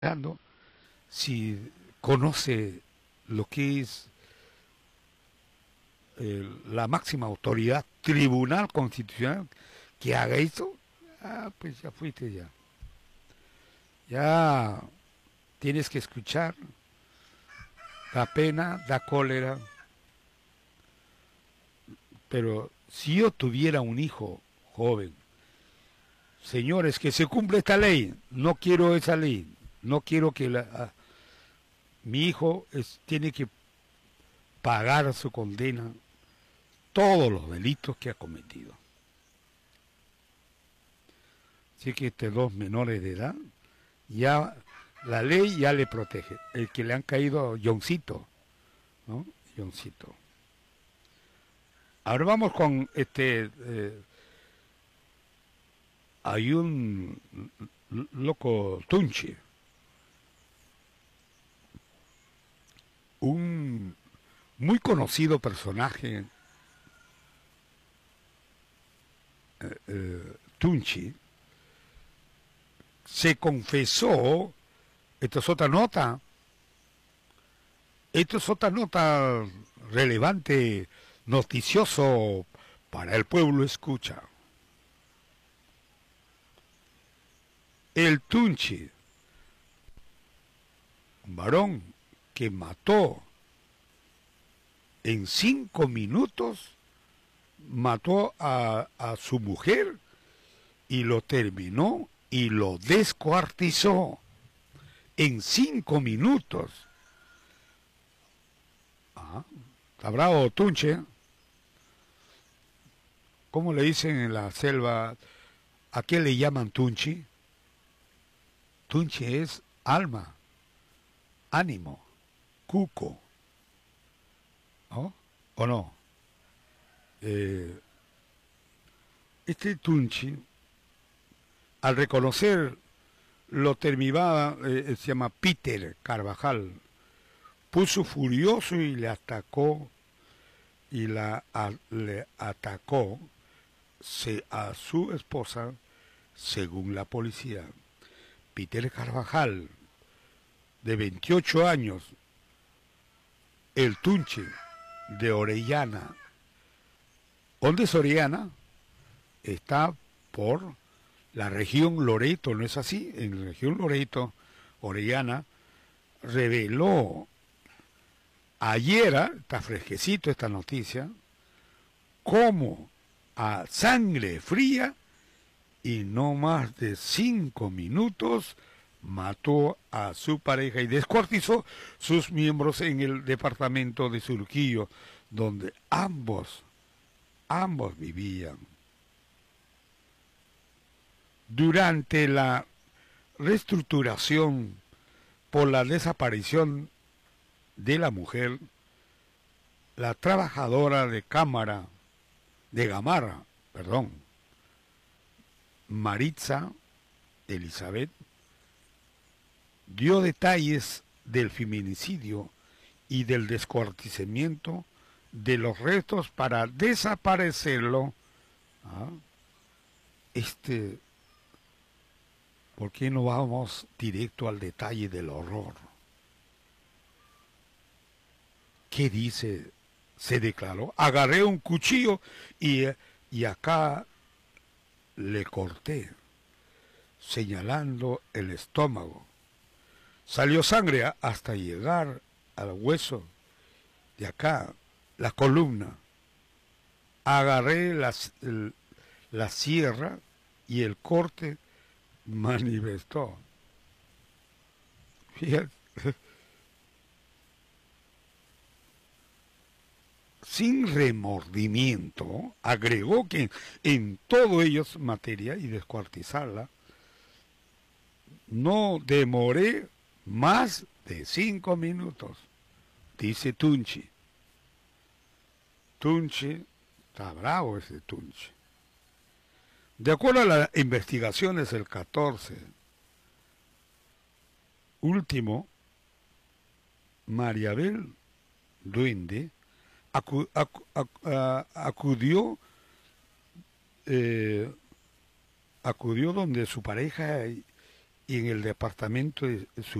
preguntando si conoce lo que es la máxima autoridad, Tribunal Constitucional, que haga eso. Ah, pues ya fuiste ya. Ya tienes que escuchar, da pena, da cólera, pero si yo tuviera un hijo joven, señores, que se cumple esta ley, no quiero esa ley, no quiero que mi hijo tiene que pagar su condena, todos los delitos que ha cometido. Así que estos dos menores de edad, ya la ley ya le protege. El que le han caído Johncito, ¿no? Johncito. Ahora vamos con hay un loco Tunchi, un muy conocido personaje, Tunchi, se confesó, esto es otra nota relevante, noticioso para el pueblo escucha. El Tunchi, un varón que mató en 5 minutos, mató a su mujer y lo terminó y lo descuartizó en 5 minutos. Ah, está bravo Tunche. ¿Cómo le dicen en la selva? ¿A qué le llaman Tunchi? Tunchi es alma, ánimo, cuco, ¿no? ¿O no? Este Tunchi, al reconocer lo terminaba, se llama Peter Carvajal, puso furioso y le atacó, le atacó a su esposa, según la policía. Peter Carvajal, de 28 años, el Tunche, de Orellana. ¿Dónde es Orellana? Está por la región Loreto, ¿no es así? En la región Loreto, Orellana, reveló ayer, está fresquecito esta noticia, cómo a sangre fría y no más de 5 minutos mató a su pareja y descuartizó sus miembros en el departamento de Surquillo, donde ambos vivían. Durante la reestructuración por la desaparición de la mujer, la trabajadora de Gamarra, Maritza Elizabeth, dio detalles del feminicidio y del descuartizamiento de los restos para desaparecerlo. ¿Ah? ¿Por qué no vamos directo al detalle del horror? ¿Qué dice? Se declaró, agarré un cuchillo y acá le corté, señalando el estómago. Salió sangre hasta llegar al hueso de acá, la columna. Agarré la sierra y el corte manifestó. Fíjate. Sin remordimiento, agregó que en todo ello materia y descuartizarla, no demoré más de 5 minutos, dice Tunchi. Tunchi, está bravo ese Tunchi. De acuerdo a las investigaciones del 14, último, Mariabel Duende acudió acudió donde su pareja y en el departamento de